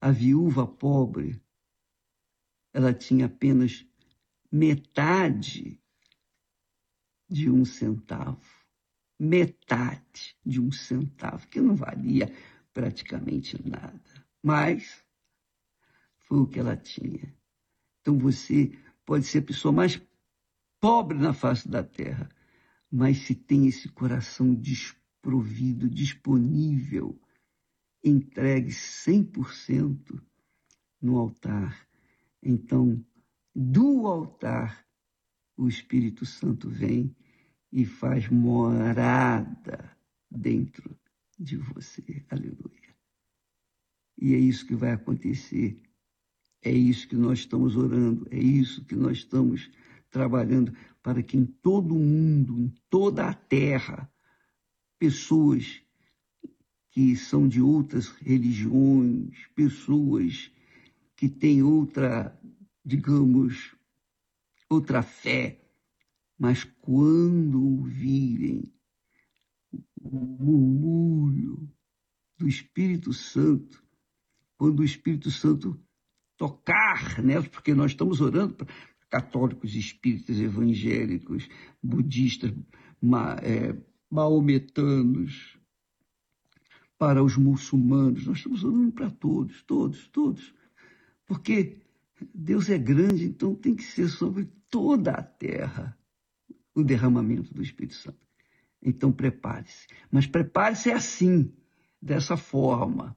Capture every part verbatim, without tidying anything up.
a viúva pobre, ela tinha apenas metade de um centavo. Metade de um centavo, que não valia praticamente nada. Mas foi o que ela tinha. Então você pode ser a pessoa mais pobre na face da terra, mas se tem esse coração desprovido, disponível, entregue cem por cento no altar, então do altar o Espírito Santo vem e faz morada dentro de você. Aleluia. E é isso que vai acontecer. É isso que nós estamos orando. É isso que nós estamos trabalhando para que em todo o mundo, em toda a terra, pessoas que são de outras religiões, pessoas que têm outra, digamos, outra fé, mas quando ouvirem o murmúrio do Espírito Santo, quando o Espírito Santo tocar nelas, porque nós estamos orando para católicos, espíritas, evangélicos, budistas, ma, é, maometanos, para os muçulmanos, nós estamos orando para todos, todos, todos, porque Deus é grande, então tem que ser sobre toda a terra o derramamento do Espírito Santo. Então prepare-se. Mas prepare-se assim, dessa forma.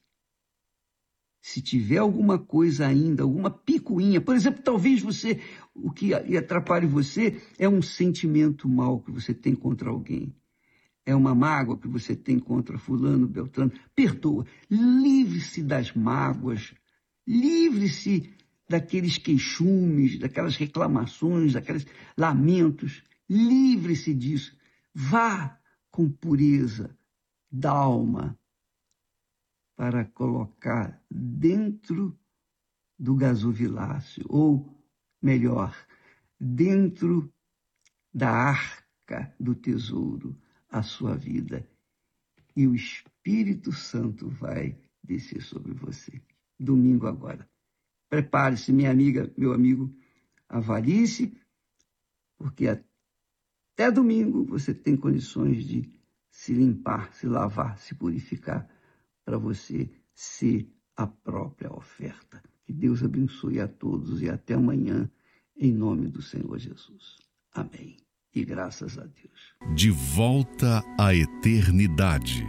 Se tiver alguma coisa ainda, alguma picuinha, por exemplo, talvez você, o que atrapalhe você é um sentimento mau que você tem contra alguém. É uma mágoa que você tem contra fulano, beltrano. Perdoa. Livre-se das mágoas. Livre-se daqueles queixumes, daquelas reclamações, daqueles lamentos. Livre-se disso. Vá com pureza da alma para colocar dentro do gasofilácio, ou melhor, dentro da arca do tesouro, a sua vida. E o Espírito Santo vai descer sobre você. Domingo agora. Prepare-se, minha amiga, meu amigo, avalie-se, porque até domingo você tem condições de se limpar, se lavar, se purificar, para você ser a própria oferta. Que Deus abençoe a todos e até amanhã, em nome do Senhor Jesus. Amém. E graças a Deus. De volta à eternidade.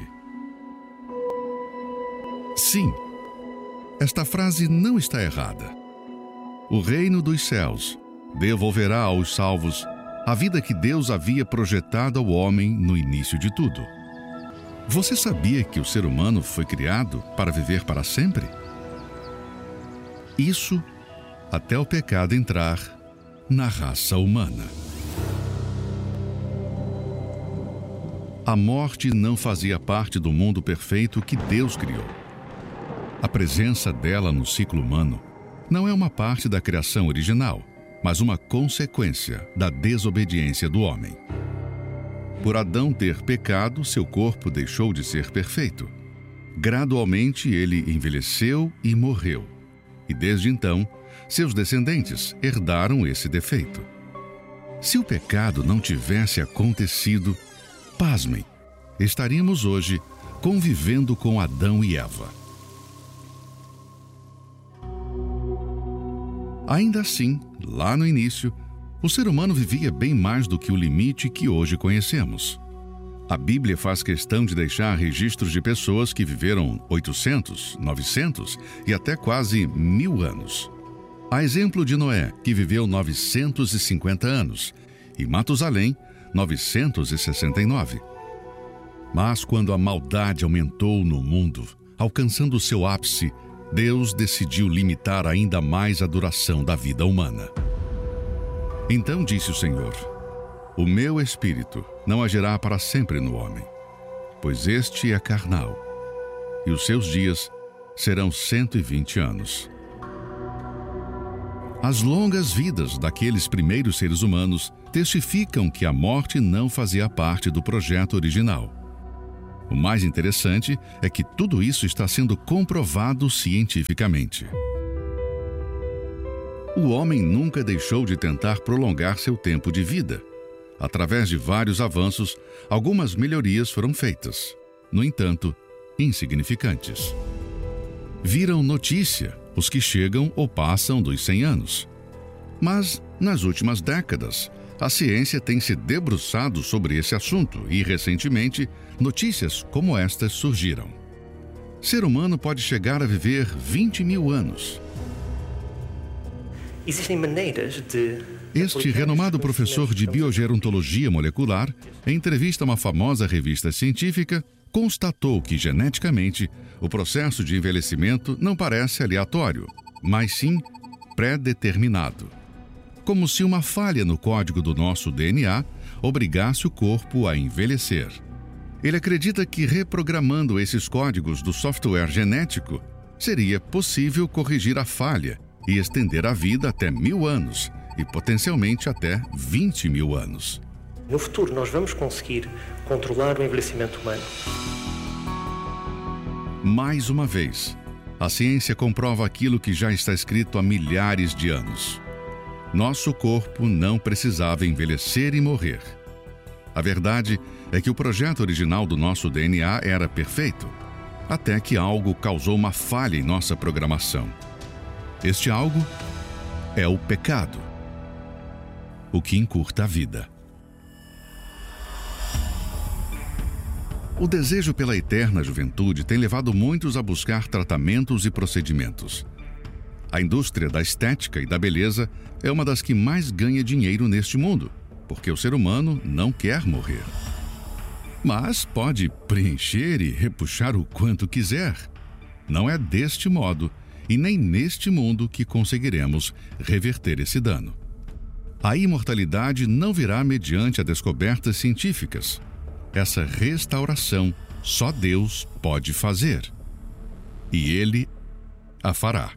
Sim, esta frase não está errada. O reino dos céus devolverá aos salvos a vida que Deus havia projetado ao homem no início de tudo. Você sabia que o ser humano foi criado para viver para sempre? Isso até o pecado entrar na raça humana. A morte não fazia parte do mundo perfeito que Deus criou. A presença dela no ciclo humano não é uma parte da criação original, mas uma consequência da desobediência do homem. Por Adão ter pecado, seu corpo deixou de ser perfeito. Gradualmente ele envelheceu e morreu. E desde então, seus descendentes herdaram esse defeito. Se o pecado não tivesse acontecido, pasmem, estaríamos hoje convivendo com Adão e Eva. Ainda assim, lá no início, o ser humano vivia bem mais do que o limite que hoje conhecemos. A Bíblia faz questão de deixar registros de pessoas que viveram oitocentos, novecentos e até quase mil anos. Há exemplo de Noé, que viveu novecentos e cinquenta anos, e Matusalém, novecentos e sessenta e nove. Mas quando a maldade aumentou no mundo, alcançando seu ápice, Deus decidiu limitar ainda mais a duração da vida humana. Então disse o Senhor: o meu espírito não agirá para sempre no homem, pois este é carnal, e os seus dias serão cento e vinte anos. As longas vidas daqueles primeiros seres humanos testificam que a morte não fazia parte do projeto original. O mais interessante é que tudo isso está sendo comprovado cientificamente. O homem nunca deixou de tentar prolongar seu tempo de vida. Através de vários avanços, algumas melhorias foram feitas. No entanto, insignificantes. Viram notícia os que chegam ou passam dos cem anos. Mas, nas últimas décadas, a ciência tem se debruçado sobre esse assunto e, recentemente, notícias como estas surgiram. Ser humano pode chegar a viver vinte mil anos. Existem maneiras de... Este renomado professor de biogerontologia molecular, em entrevista a uma famosa revista científica, constatou que, geneticamente, o processo de envelhecimento não parece aleatório, mas sim pré-determinado. Como se uma falha no código do nosso D N A obrigasse o corpo a envelhecer. Ele acredita que, reprogramando esses códigos do software genético, seria possível corrigir a falha e estender a vida até mil anos e potencialmente até vinte mil anos. No futuro, nós vamos conseguir controlar o envelhecimento humano. Mais uma vez, a ciência comprova aquilo que já está escrito há milhares de anos. Nosso corpo não precisava envelhecer e morrer. A verdade é que o projeto original do nosso D N A era perfeito, até que algo causou uma falha em nossa programação. Este algo é o pecado, o que encurta a vida. O desejo pela eterna juventude tem levado muitos a buscar tratamentos e procedimentos. A indústria da estética e da beleza é uma das que mais ganha dinheiro neste mundo, porque o ser humano não quer morrer. Mas pode preencher e repuxar o quanto quiser. Não é deste modo e nem neste mundo que conseguiremos reverter esse dano. A imortalidade não virá mediante a descobertas científicas. Essa restauração só Deus pode fazer. E Ele a fará.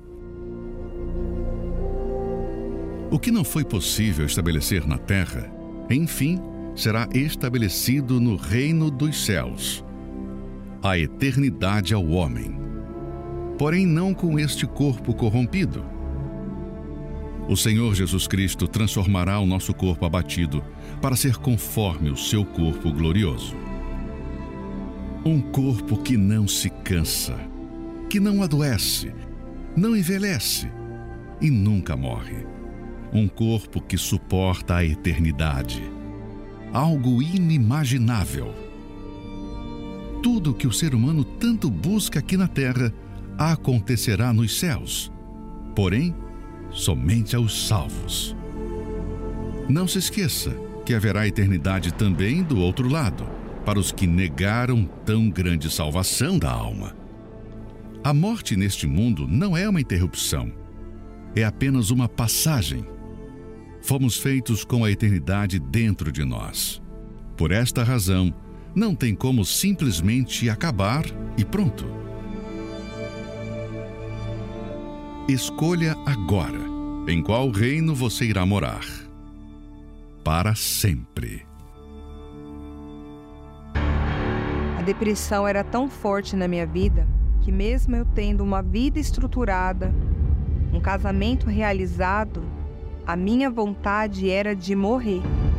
O que não foi possível estabelecer na terra, enfim, será estabelecido no reino dos céus. A eternidade ao homem. Porém, não com este corpo corrompido. O Senhor Jesus Cristo transformará o nosso corpo abatido para ser conforme o seu corpo glorioso. Um corpo que não se cansa, que não adoece, não envelhece e nunca morre. Um corpo que suporta a eternidade. Algo inimaginável. Tudo que o ser humano tanto busca aqui na terra acontecerá nos céus. Porém, somente aos salvos. Não se esqueça que haverá eternidade também do outro lado, para os que negaram tão grande salvação da alma. A morte neste mundo não é uma interrupção, é apenas uma passagem. Fomos feitos com a eternidade dentro de nós. Por esta razão, não tem como simplesmente acabar e pronto. Escolha agora em qual reino você irá morar. Para sempre. A depressão era tão forte na minha vida que, mesmo eu tendo uma vida estruturada, um casamento realizado, a minha vontade era de morrer.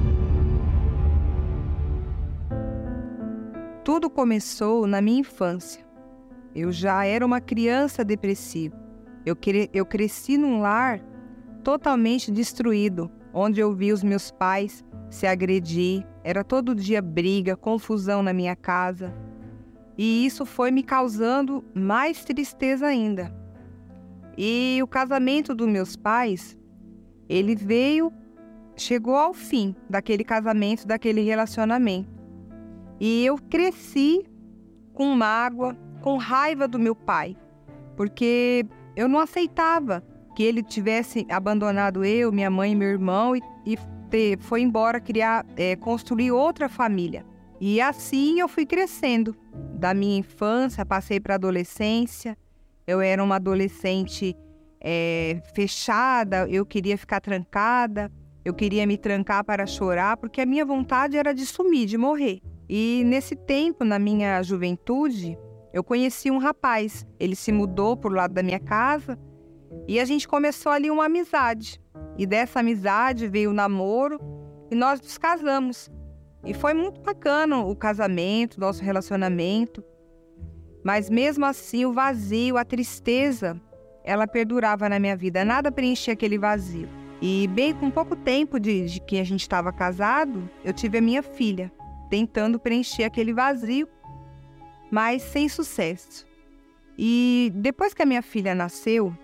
Tudo começou na minha infância. Eu já era uma criança depressiva. Eu, cre- eu cresci num lar totalmente destruído, onde eu vi os meus pais se agredir. Era todo dia briga, confusão na minha casa. E isso foi me causando mais tristeza ainda. E o casamento dos meus pais, ele veio, chegou ao fim daquele casamento, daquele relacionamento. E eu cresci com mágoa, com raiva do meu pai, porque eu não aceitava que ele tivesse abandonado eu, minha mãe e meu irmão e, e ter, foi embora criar, é, construir outra família. E assim eu fui crescendo. Da minha infância, passei para a adolescência. Eu era uma adolescente é, fechada, eu queria ficar trancada, eu queria me trancar para chorar, porque a minha vontade era de sumir, de morrer. E nesse tempo, na minha juventude, eu conheci um rapaz. Ele se mudou pro lado da minha casa e a gente começou ali uma amizade. E dessa amizade veio o namoro e nós nos casamos. E foi muito bacana o casamento, nosso relacionamento. Mas mesmo assim, o vazio, a tristeza, ela perdurava na minha vida. Nada preenchia aquele vazio. E bem com pouco tempo de, de que a gente estava casado, eu tive a minha filha, tentando preencher aquele vazio, mas sem sucesso. E depois que a minha filha nasceu,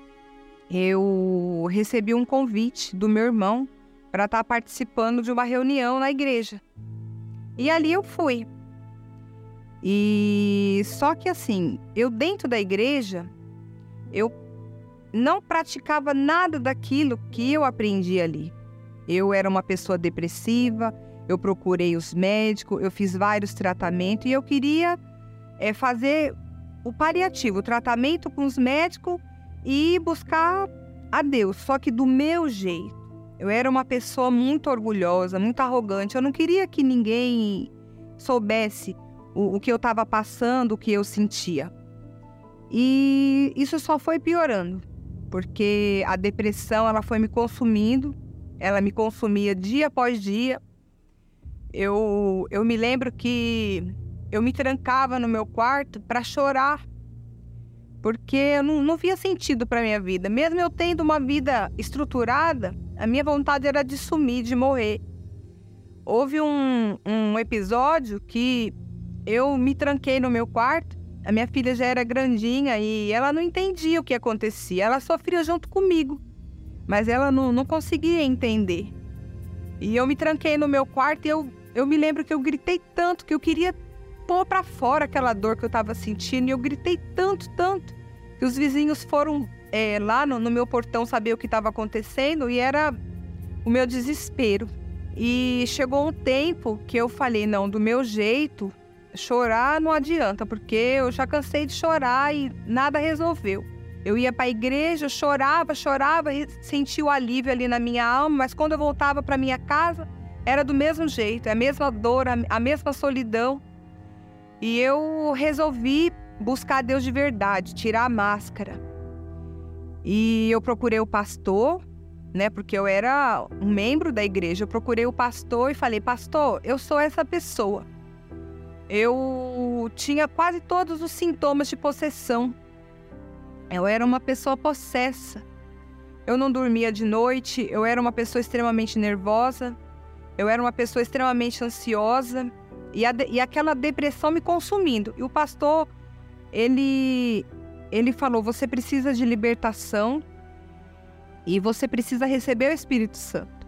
eu recebi um convite do meu irmão para estar participando de uma reunião na igreja. E ali eu fui. E só que assim, eu dentro da igreja, eu não praticava nada daquilo que eu aprendi ali. Eu era uma pessoa depressiva, eu procurei os médicos, eu fiz vários tratamentos e eu queria é, fazer o paliativo, o tratamento com os médicos e buscar a Deus, só que do meu jeito. Eu era uma pessoa muito orgulhosa, muito arrogante, eu não queria que ninguém soubesse o, o que eu estava passando, o que eu sentia. E isso só foi piorando, porque a depressão ela foi me consumindo, ela me consumia dia após dia. Eu, eu me lembro que eu me trancava no meu quarto para chorar, porque eu não, não via sentido para a minha vida. Mesmo eu tendo uma vida estruturada, a minha vontade era de sumir, de morrer. Houve um, um episódio que eu me tranquei no meu quarto. A minha filha já era grandinha e ela não entendia o que acontecia. Ela sofria junto comigo, mas ela não, não conseguia entender. E eu me tranquei no meu quarto e eu, eu me lembro que eu gritei tanto, que eu queria pôr pra fora aquela dor que eu estava sentindo. E eu gritei tanto, tanto, que os vizinhos foram é, lá no, no meu portão saber o que estava acontecendo e era o meu desespero. E chegou um tempo que eu falei, não, do meu jeito... chorar não adianta, porque eu já cansei de chorar e nada resolveu. Eu ia para a igreja, chorava, chorava e sentia o alívio ali na minha alma, mas quando eu voltava para minha casa, era do mesmo jeito, a mesma dor, a mesma solidão. E eu resolvi buscar Deus de verdade, tirar a máscara. E eu procurei o pastor, né, porque eu era um membro da igreja, eu procurei o pastor e falei, pastor, eu sou essa pessoa. Eu tinha quase todos os sintomas de possessão. Eu era uma pessoa possessa. Eu não dormia de noite, eu era uma pessoa extremamente nervosa, eu era uma pessoa extremamente ansiosa e, a de, e aquela depressão me consumindo. E o pastor, ele, ele falou, você precisa de libertação e você precisa receber o Espírito Santo.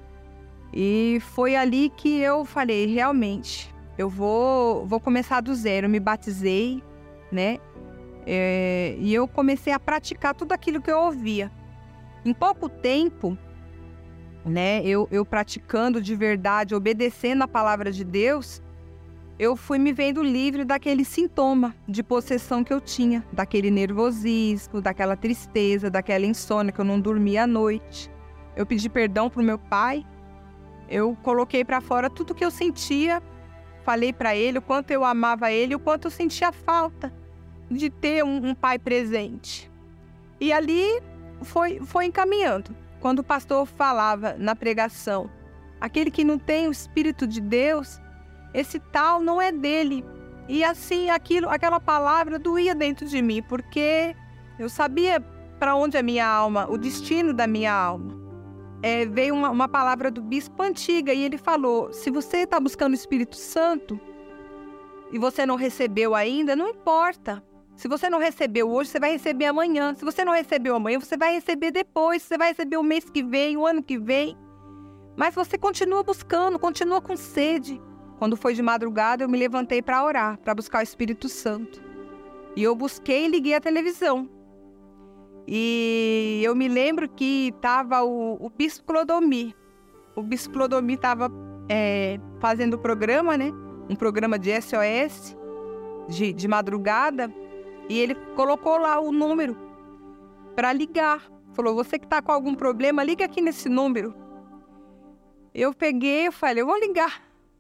E foi ali que eu falei, realmente... Eu vou, vou começar do zero, eu me batizei, né? É, e eu comecei a praticar tudo aquilo que eu ouvia. Em pouco tempo, né, eu, eu praticando de verdade, obedecendo a palavra de Deus, eu fui me vendo livre daquele sintoma de possessão que eu tinha, daquele nervosismo, daquela tristeza, daquela insônia que eu não dormia à noite. Eu pedi perdão pro meu pai, eu coloquei para fora tudo que eu sentia. Falei para ele o quanto eu amava ele, o quanto eu sentia falta de ter um, um pai presente. E ali foi, foi encaminhando. Quando o pastor falava na pregação, aquele que não tem o Espírito de Deus, esse tal não é dele. E assim, aquilo, aquela palavra doía dentro de mim, porque eu sabia para onde a minha alma, o destino da minha alma. É, veio uma, uma palavra do bispo antiga e ele falou, se você está buscando o Espírito Santo e você não recebeu ainda, não importa. Se você não recebeu hoje, você vai receber amanhã. Se você não recebeu amanhã, você vai receber depois. Você vai receber o mês que vem, o ano que vem. Mas você continua buscando, continua com sede. Quando foi de madrugada, eu me levantei para orar, para buscar o Espírito Santo. E eu busquei e liguei a televisão. E eu me lembro que estava o, o Bispo Clodomir. O Bispo Clodomir estava é, fazendo o programa, né? Um programa de S O S, de, de madrugada. E ele colocou lá o número para ligar. Falou, você que está com algum problema, liga aqui nesse número. Eu peguei e falei, eu vou ligar.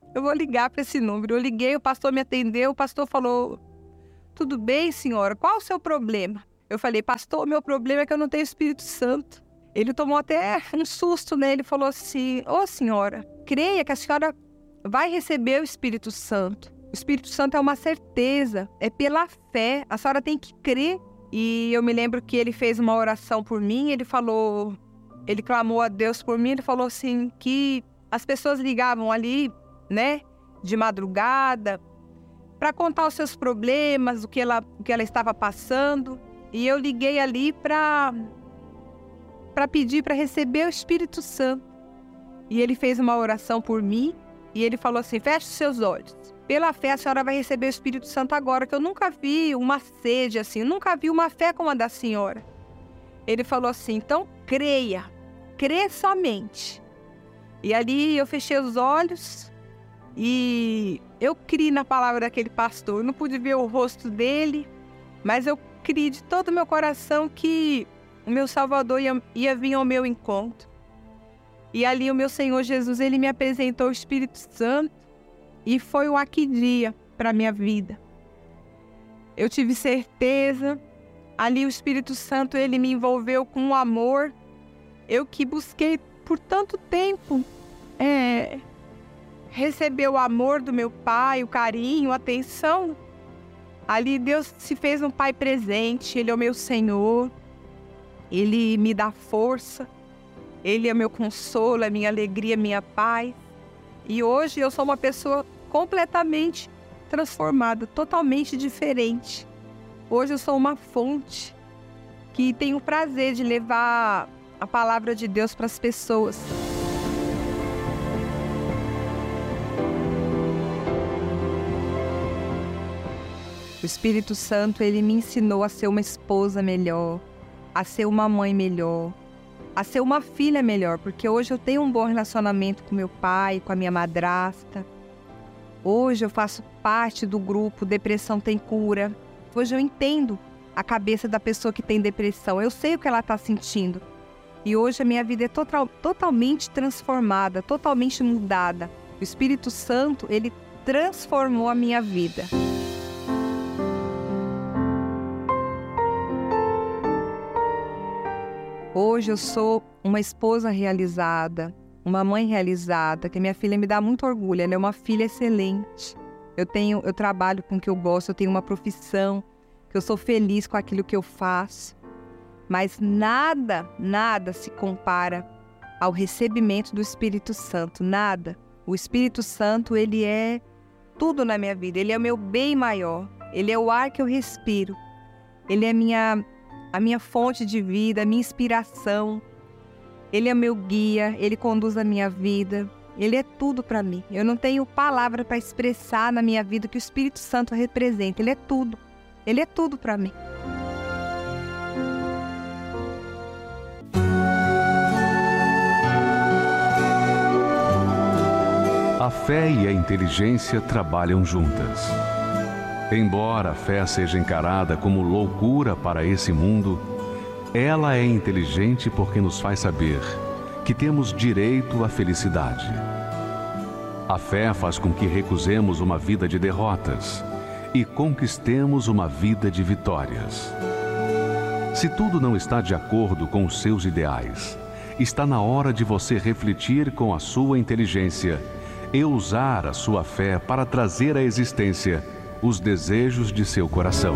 eu vou ligar para esse número. Eu liguei, o pastor me atendeu, o pastor falou, tudo bem, senhora, qual o seu problema? Eu falei, pastor, meu problema é que eu não tenho Espírito Santo. Ele tomou até um susto, né? Ele falou assim, ô senhora, creia que a senhora vai receber o Espírito Santo. O Espírito Santo é uma certeza, é pela fé, a senhora tem que crer. E eu me lembro que ele fez uma oração por mim, ele falou, ele clamou a Deus por mim, ele falou assim, que as pessoas ligavam ali, né, de madrugada, para contar os seus problemas, o que ela, o que ela estava passando. E eu liguei ali para para pedir para receber o Espírito Santo. E ele fez uma oração por mim e ele falou assim, feche os seus olhos. Pela fé a senhora vai receber o Espírito Santo agora, que eu nunca vi uma sede assim, eu nunca vi uma fé como a da senhora. Ele falou assim, então creia, crê somente. E ali eu fechei os olhos e eu criei na palavra daquele pastor. Eu não pude ver o rosto dele, mas eu criei de todo o meu coração que o meu Salvador ia, ia vir ao meu encontro. E ali o meu Senhor Jesus, ele me apresentou o Espírito Santo e foi um aqui dia para a minha vida. Eu tive certeza, ali o Espírito Santo, ele me envolveu com um amor. Eu que busquei por tanto tempo é, receber o amor do meu pai, o carinho, a atenção. Ali Deus se fez um pai presente, ele é o meu Senhor. Ele me dá força, Ele é meu consolo, é minha alegria, minha paz. E hoje eu sou uma pessoa completamente transformada, totalmente diferente. Hoje eu sou uma fonte que tem o prazer de levar a palavra de Deus para as pessoas. O Espírito Santo, ele me ensinou a ser uma esposa melhor, a ser uma mãe melhor, a ser uma filha melhor, porque hoje eu tenho um bom relacionamento com meu pai, com a minha madrasta. Hoje eu faço parte do grupo Depressão Tem Cura. Hoje eu entendo a cabeça da pessoa que tem depressão, eu sei o que ela está sentindo. E hoje a minha vida é total, totalmente transformada, totalmente mudada. O Espírito Santo, ele transformou a minha vida. Hoje eu sou uma esposa realizada, uma mãe realizada, que minha filha me dá muito orgulho, ela é uma filha excelente. Eu tenho, eu trabalho com o que eu gosto, eu tenho uma profissão, que eu sou feliz com aquilo que eu faço. Mas nada, nada se compara ao recebimento do Espírito Santo, nada. O Espírito Santo, ele é tudo na minha vida, ele é o meu bem maior, ele é o ar que eu respiro, ele é minha... a minha fonte de vida, a minha inspiração. Ele é meu guia, ele conduz a minha vida, ele é tudo para mim. Eu não tenho palavra para expressar na minha vida o que o Espírito Santo representa, ele é tudo, ele é tudo para mim. A fé e a inteligência trabalham juntas. Embora a fé seja encarada como loucura para esse mundo, ela é inteligente porque nos faz saber que temos direito à felicidade. A fé faz com que recusemos uma vida de derrotas e conquistemos uma vida de vitórias. Se tudo não está de acordo com os seus ideais, está na hora de você refletir com a sua inteligência e usar a sua fé para trazer à existência os desejos de seu coração.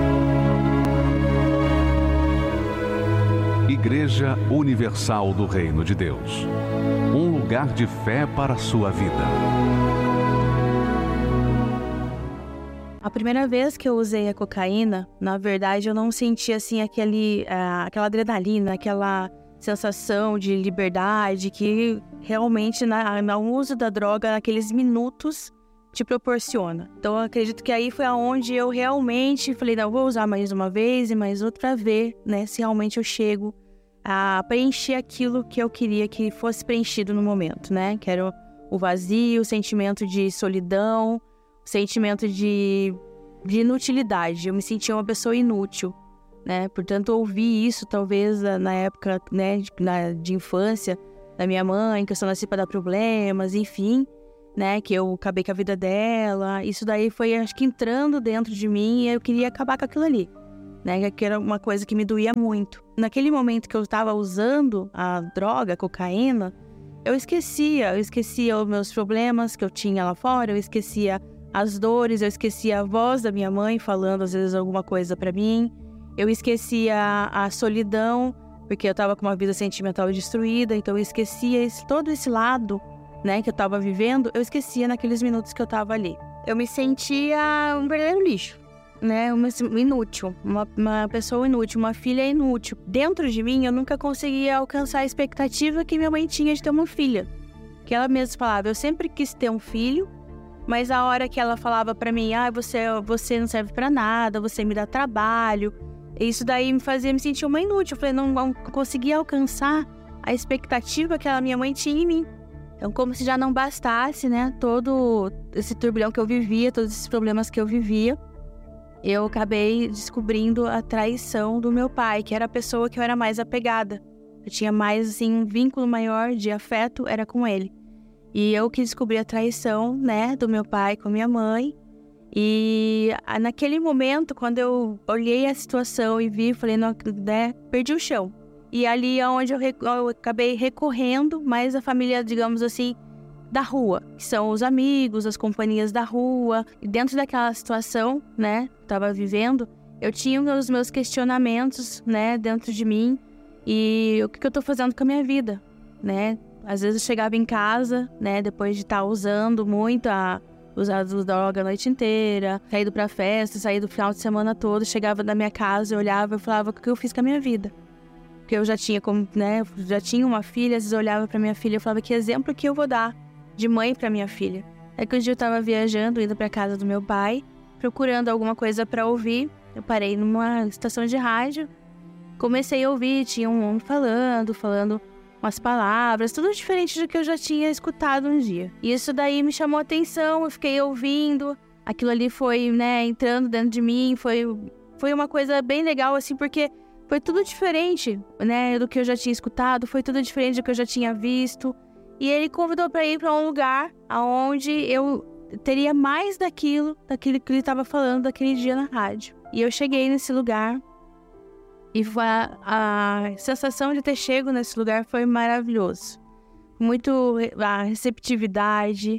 Igreja Universal do Reino de Deus. Um lugar de fé para a sua vida. A primeira vez que eu usei a cocaína, na verdade eu não senti assim aquele, uh, aquela adrenalina, aquela sensação de liberdade que realmente na, no uso da droga, naqueles minutos, te proporciona. Então eu acredito que aí foi aonde eu realmente falei, não, vou usar mais uma vez e mais outra para ver, né, se realmente eu chego a preencher aquilo que eu queria que fosse preenchido no momento, né, que era o vazio, o sentimento de solidão, o sentimento de, de inutilidade. Eu me sentia uma pessoa inútil, né, portanto eu ouvi isso talvez na época, né, de, na, de infância da minha mãe, que eu só nasci para dar problemas, enfim. né, que eu acabei com a vida dela. Isso daí foi, acho que, entrando dentro de mim, e eu queria acabar com aquilo ali, né, que era uma coisa que me doía muito. Naquele momento que eu estava usando a droga, a cocaína, eu esquecia, eu esquecia os meus problemas que eu tinha lá fora, eu esquecia as dores, eu esquecia a voz da minha mãe falando às vezes alguma coisa pra mim, eu esquecia a solidão, porque eu tava com uma vida sentimental destruída, então eu esquecia esse, todo esse lado, né, que eu tava vivendo, eu esquecia naqueles minutos que eu tava ali. Eu me sentia um verdadeiro lixo, né, uma, inútil, uma, uma pessoa inútil, uma filha inútil. Dentro de mim, eu nunca conseguia alcançar a expectativa que minha mãe tinha de ter uma filha. Que ela mesma falava, eu sempre quis ter um filho, mas a hora que ela falava pra mim, ah, você, você não serve pra nada, você me dá trabalho, isso daí me fazia me sentir uma inútil. Eu falei, não, não conseguia alcançar a expectativa que a minha mãe tinha em mim. Então, como se já não bastasse, né, todo esse turbilhão que eu vivia, todos esses problemas que eu vivia, eu acabei descobrindo a traição do meu pai, que era a pessoa que eu era mais apegada. Eu tinha mais, assim, um vínculo maior de afeto, era com ele. E eu que descobri a traição, né, do meu pai com minha mãe. E naquele momento, quando eu olhei a situação e vi, falei, não, né, perdi o chão. E ali é onde eu, rec- eu acabei recorrendo mais à família, digamos assim, da rua, que são os amigos, as companhias da rua. E dentro daquela situação, né, que eu tava vivendo, eu tinha os meus questionamentos, né, dentro de mim. E o que, que eu tô fazendo com a minha vida, né? Às vezes eu chegava em casa, né, depois de estar usando muito, a, usado droga a noite inteira, saído pra festa, saído do final de semana todo, chegava na minha casa, eu olhava e falava o que eu fiz com a minha vida. Porque eu já tinha, como, né, já tinha uma filha, às vezes eu olhava pra minha filha e falava, que exemplo que eu vou dar de mãe pra minha filha. É que um dia eu tava viajando, indo pra casa do meu pai, procurando alguma coisa pra ouvir. Eu parei numa estação de rádio, comecei a ouvir, tinha um homem falando, falando umas palavras, tudo diferente do que eu já tinha escutado um dia. E isso daí me chamou a atenção, eu fiquei ouvindo, aquilo ali foi, né, entrando dentro de mim, foi, foi uma coisa bem legal, assim, porque foi tudo diferente, né, do que eu já tinha escutado, foi tudo diferente do que eu já tinha visto. E ele convidou para ir para um lugar onde eu teria mais daquilo, daquilo que ele estava falando daquele dia na rádio. E eu cheguei nesse lugar e a, a sensação de ter chego nesse lugar foi maravilhoso. Muito a receptividade,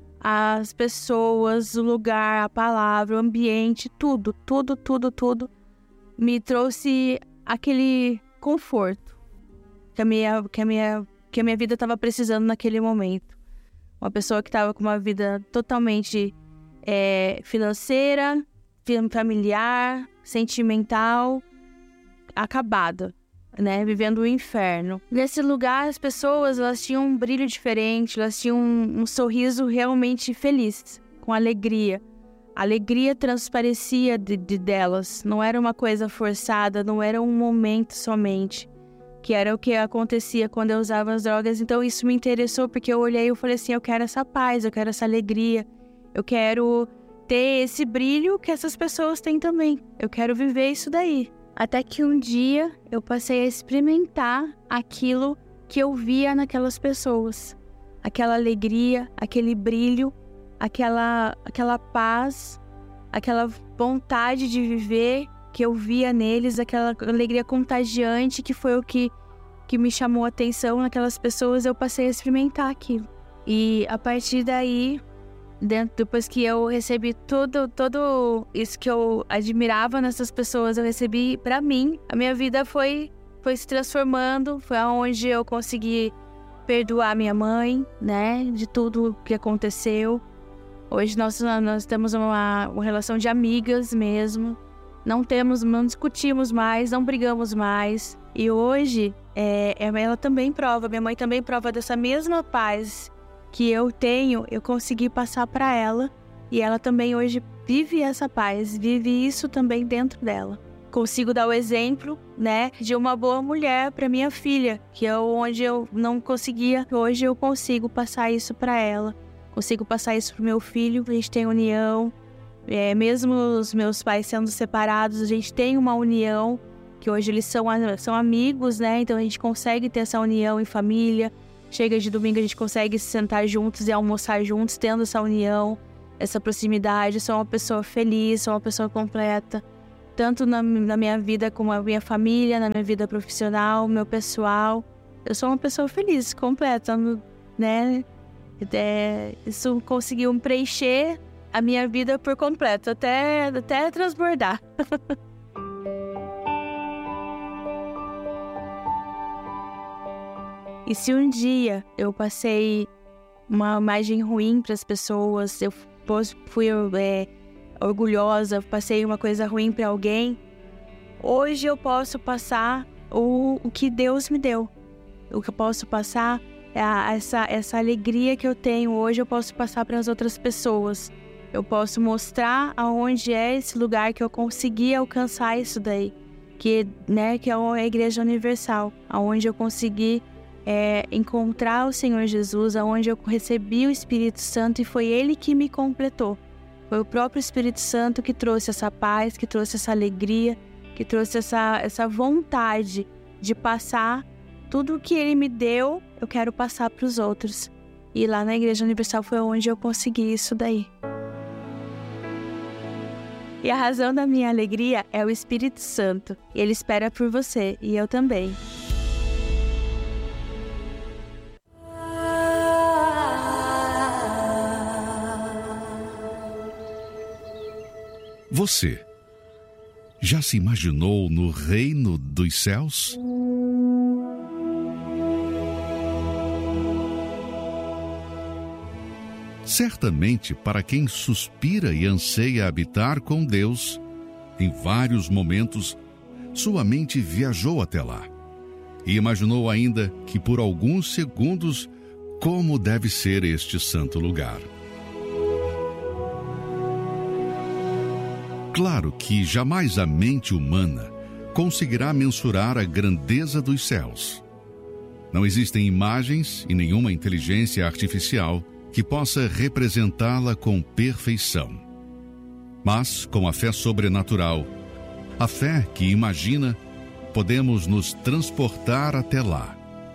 as pessoas, o lugar, a palavra, o ambiente, tudo, tudo, tudo, tudo me trouxe aquele conforto que a minha, que a minha que a minha vida estava precisando naquele momento. Uma pessoa que estava com uma vida totalmente é, financeira, familiar, sentimental, acabada, né? Vivendo o inferno. Nesse lugar, as pessoas, elas tinham um brilho diferente, elas tinham um, um sorriso realmente feliz, com alegria. A alegria transparecia de, de delas, não era uma coisa forçada, não era um momento somente, que era o que acontecia quando eu usava as drogas. Então isso me interessou, porque eu olhei e falei assim, eu quero essa paz, eu quero essa alegria, eu quero ter esse brilho que essas pessoas têm também, eu quero viver isso daí. Até que um dia eu passei a experimentar aquilo que eu via naquelas pessoas, aquela alegria, aquele brilho, aquela, aquela paz, aquela vontade de viver que eu via neles, aquela alegria contagiante, que foi o que, que me chamou a atenção naquelas pessoas. Eu passei a experimentar aquilo. E a partir daí, dentro, depois que eu recebi tudo, tudo isso que eu admirava nessas pessoas, eu recebi pra mim, a minha vida foi, foi se transformando, foi aonde eu consegui perdoar minha mãe, né, de tudo que aconteceu. Hoje nós, nós temos uma, uma relação de amigas mesmo. Não temos, não discutimos mais, não brigamos mais. E hoje, é, ela também prova, minha mãe também prova dessa mesma paz que eu tenho, eu consegui passar para ela. E ela também hoje vive essa paz, vive isso também dentro dela. Consigo dar o exemplo, né, de uma boa mulher para minha filha, que é onde eu não conseguia, hoje eu consigo passar isso para ela. Consigo passar isso pro meu filho, a gente tem união. É, mesmo os meus pais sendo separados, a gente tem uma união, que hoje eles são, são amigos, né? Então a gente consegue ter essa união em família. chega de domingo, a gente consegue se sentar juntos e almoçar juntos, tendo essa união, essa proximidade. Eu sou uma pessoa feliz, sou uma pessoa completa, tanto na, na minha vida como a minha família, na minha vida profissional, meu pessoal. Eu sou uma pessoa feliz, completa, né? É, isso conseguiu preencher a minha vida por completo, até, até transbordar. E se um dia eu passei uma imagem ruim para as pessoas, eu fui é, orgulhosa, passei uma coisa ruim para alguém, hoje eu posso passar o, o que Deus me deu. O que eu posso passar é a, essa, essa alegria que eu tenho hoje, eu posso passar para as outras pessoas. Eu posso mostrar aonde é esse lugar que eu consegui alcançar isso daí, que, né, que é a Igreja Universal, aonde eu consegui É, encontrar o Senhor Jesus, onde eu recebi o Espírito Santo, e foi Ele que me completou. Foi o próprio Espírito Santo que trouxe essa paz, que trouxe essa alegria, que trouxe essa, essa vontade de passar tudo o que Ele me deu, eu quero passar para os outros. E lá na Igreja Universal foi onde eu consegui isso daí. E a razão da minha alegria é o Espírito Santo. Ele espera por você, e eu também. Você já se imaginou no reino dos céus? Certamente, para quem suspira e anseia habitar com Deus, em vários momentos, sua mente viajou até lá e imaginou ainda que por alguns segundos como deve ser este santo lugar. Claro que jamais a mente humana conseguirá mensurar a grandeza dos céus. Não existem imagens e nenhuma inteligência artificial que possa representá-la com perfeição. Mas, com a fé sobrenatural, a fé que imagina, podemos nos transportar até lá.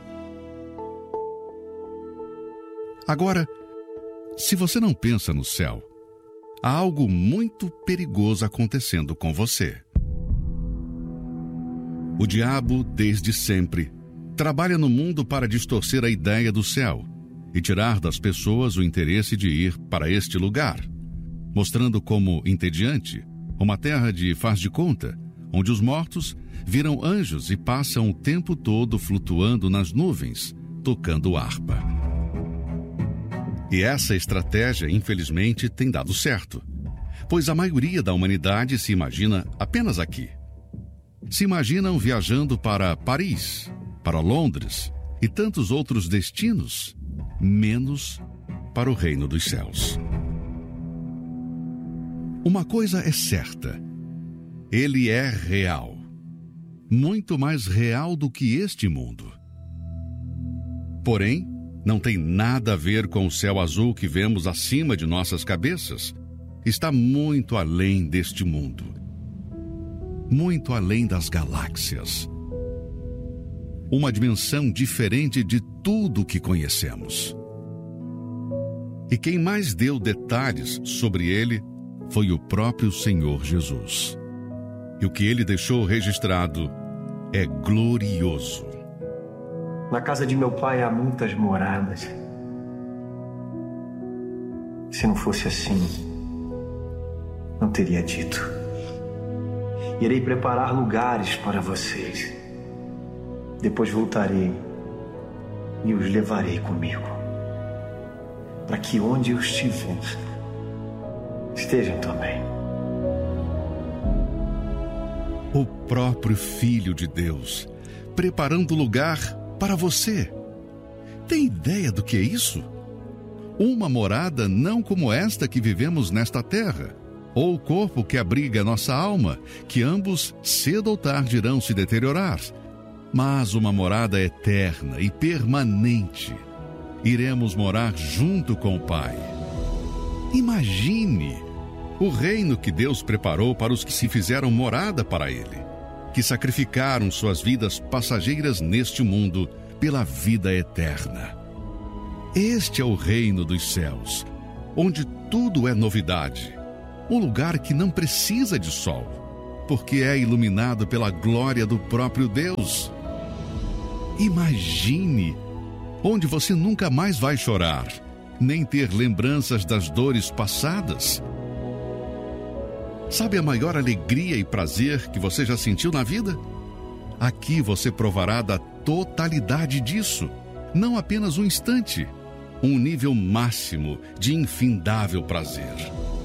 Agora, se você não pensa no céu, há algo muito perigoso acontecendo com você. O diabo, desde sempre, trabalha no mundo para distorcer a ideia do céu e tirar das pessoas o interesse de ir para este lugar, mostrando como entediante uma terra de faz de conta, onde os mortos viram anjos e passam o tempo todo flutuando nas nuvens, tocando harpa. E essa estratégia, infelizmente, tem dado certo, pois a maioria da humanidade se imagina apenas aqui. Se imaginam viajando para Paris, para Londres e tantos outros destinos, menos para o reino dos céus. Uma coisa é certa: ele é real, muito mais real do que este mundo. Porém, não tem nada a ver com o céu azul que vemos acima de nossas cabeças. Está muito além deste mundo. Muito além das galáxias. Uma dimensão diferente de tudo o que conhecemos. E quem mais deu detalhes sobre ele foi o próprio Senhor Jesus. E o que ele deixou registrado é glorioso. Na casa de meu pai há muitas moradas. Se não fosse assim, não teria dito. Irei preparar lugares para vocês. Depois voltarei e os levarei comigo, para que onde eu estiver, estejam também. O próprio Filho de Deus, preparando lugar para você. Tem ideia do que é isso? Uma morada não como esta que vivemos nesta terra, ou o corpo que abriga nossa alma, que ambos cedo ou tarde irão se deteriorar, mas uma morada eterna e permanente. Iremos morar junto com o Pai. Imagine o reino que Deus preparou para os que se fizeram morada para Ele, que sacrificaram suas vidas passageiras neste mundo pela vida eterna. Este é o reino dos céus, onde tudo é novidade. Um lugar que não precisa de sol, porque é iluminado pela glória do próprio Deus. Imagine, onde você nunca mais vai chorar, nem ter lembranças das dores passadas. Sabe a maior alegria e prazer que você já sentiu na vida? Aqui você provará da totalidade disso, não apenas um instante, um nível máximo de infindável prazer.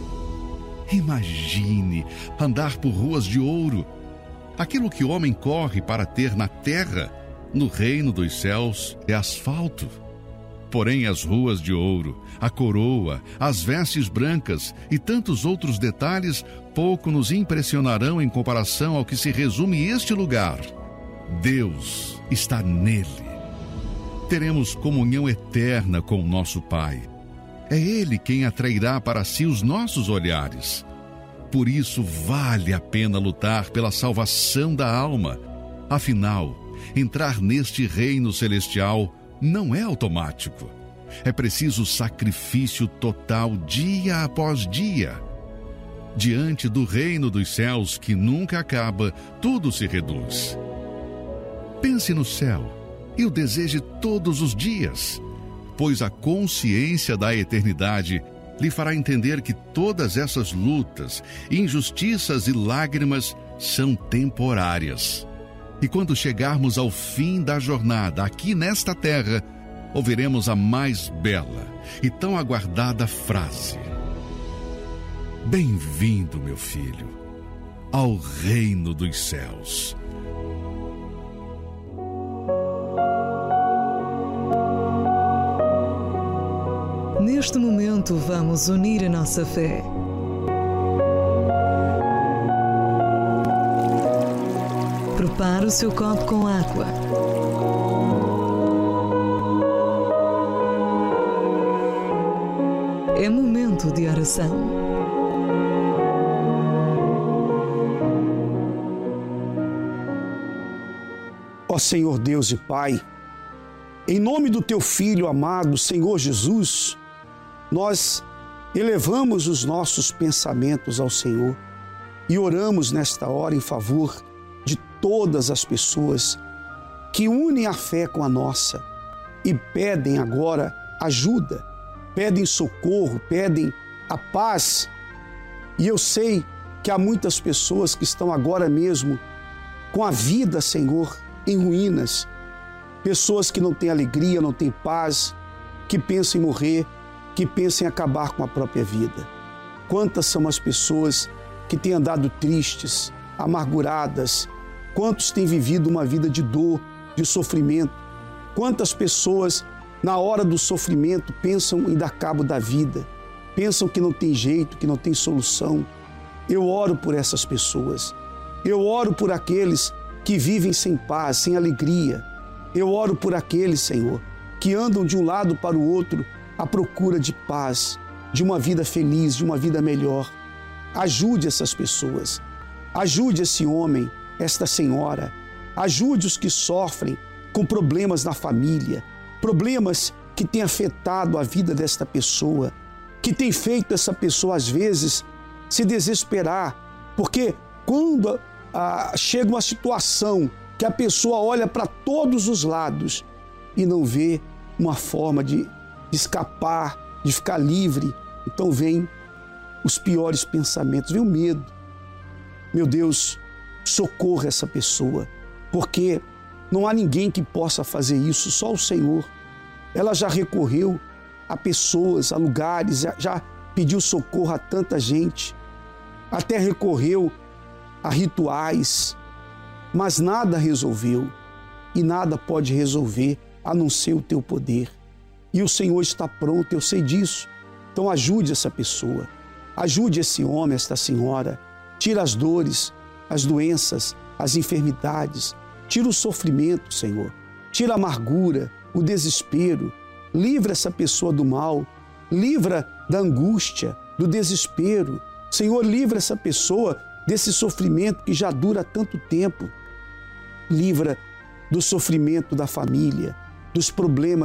Imagine andar por ruas de ouro. Aquilo que o homem corre para ter na terra, no reino dos céus, é asfalto. Porém, as ruas de ouro, a coroa, as vestes brancas e tantos outros detalhes pouco nos impressionarão em comparação ao que se resume este lugar. Deus está nele. Teremos comunhão eterna com o nosso Pai. É Ele quem atrairá para si os nossos olhares. Por isso, vale a pena lutar pela salvação da alma. Afinal, entrar neste reino celestial não é automático. É preciso sacrifício total dia após dia. Diante do reino dos céus que nunca acaba, tudo se reduz. Pense no céu e o deseje todos os dias, pois a consciência da eternidade lhe fará entender que todas essas lutas, injustiças e lágrimas são temporárias. E quando chegarmos ao fim da jornada aqui nesta terra, ouviremos a mais bela e tão aguardada frase: Bem-vindo, meu filho, ao reino dos céus. Neste momento, vamos unir a nossa fé. Prepare o seu copo com água. É momento de oração. Ó Senhor Deus e Pai, em nome do Teu Filho amado, Senhor Jesus, nós elevamos os nossos pensamentos ao Senhor e oramos nesta hora em favor de todas as pessoas que unem a fé com a nossa e pedem agora ajuda, pedem socorro, pedem a paz. E eu sei que há muitas pessoas que estão agora mesmo com a vida, Senhor, em ruínas, pessoas que não têm alegria, não têm paz, que pensam em morrer, que pensam em acabar com a própria vida. Quantas são as pessoas que têm andado tristes, amarguradas, quantos têm vivido uma vida de dor, de sofrimento, quantas pessoas na hora do sofrimento pensam em dar cabo da vida, pensam que não tem jeito, que não tem solução. Eu oro por essas pessoas, eu oro por aqueles que vivem sem paz, sem alegria. Eu oro por aqueles, Senhor, que andam de um lado para o outro à procura de paz, de uma vida feliz, de uma vida melhor. Ajude essas pessoas, ajude esse homem, esta senhora, ajude os que sofrem com problemas na família, problemas que têm afetado a vida desta pessoa, que tem feito essa pessoa, às vezes, se desesperar, porque quando ah, chega uma situação que a pessoa olha para todos os lados e não vê uma forma de, de escapar, de ficar livre, então vem os piores pensamentos, vem o medo. Meu Deus, socorra essa pessoa, porque não há ninguém que possa fazer isso, só o Senhor. Ela já recorreu a pessoas, a lugares, já pediu socorro a tanta gente, até recorreu a rituais, mas nada resolveu e nada pode resolver a não ser o Teu poder. E o Senhor está pronto, eu sei disso. Então ajude essa pessoa, ajude esse homem, esta senhora, tira as dores, as doenças, as enfermidades, tira o sofrimento, Senhor, tira a amargura, o desespero, livra essa pessoa do mal, livra da angústia, do desespero. Senhor, livra essa pessoa desse sofrimento que já dura tanto tempo. Livra do sofrimento da família, dos problemas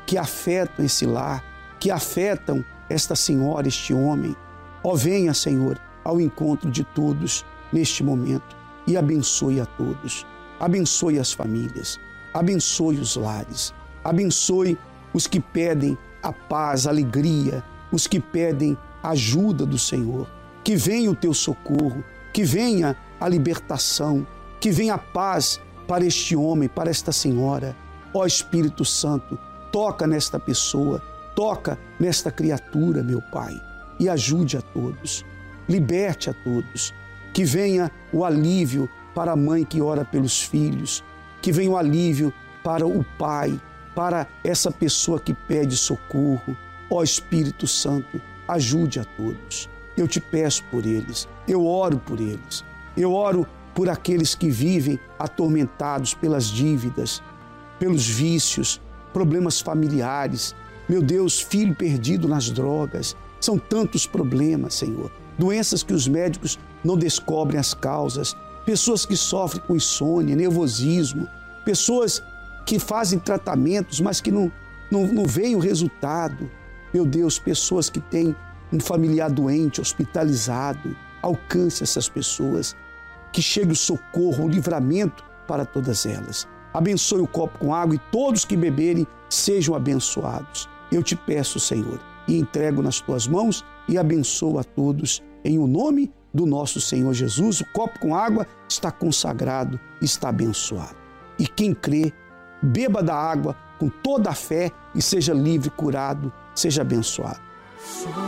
que afetam esse lar, que afetam esta senhora, este homem. Ó, venha, Senhor, ao encontro de todos neste momento e abençoe a todos. Abençoe as famílias, abençoe os lares, abençoe os que pedem a paz, a alegria, os que pedem a ajuda do Senhor. Que venha o teu socorro, que venha a libertação, que venha a paz para este homem, para esta senhora. Ó Espírito Santo, toca nesta pessoa, toca nesta criatura, meu Pai, e ajude a todos, liberte a todos. Que venha o alívio para a mãe que ora pelos filhos, que venha o alívio para o pai, para essa pessoa que pede socorro. Ó Espírito Santo, ajude a todos. Eu te peço por eles, eu oro por eles, eu oro por aqueles que vivem atormentados pelas dívidas, pelos vícios, problemas familiares. Meu Deus, filho perdido nas drogas. São tantos problemas, Senhor. Doenças que os médicos não descobrem as causas. Pessoas que sofrem com insônia, nervosismo. Pessoas que fazem tratamentos, mas que não, não, não veem o resultado. Meu Deus, pessoas que têm um familiar doente, hospitalizado. Alcance essas pessoas. Que chegue o socorro, o livramento para todas elas. Abençoe o copo com água e todos que beberem sejam abençoados. Eu te peço, Senhor, e entrego nas tuas mãos e abençoo a todos em o nome do nosso Senhor Jesus. O copo com água está consagrado, está abençoado. E quem crê, beba da água com toda a fé e seja livre, curado, seja abençoado.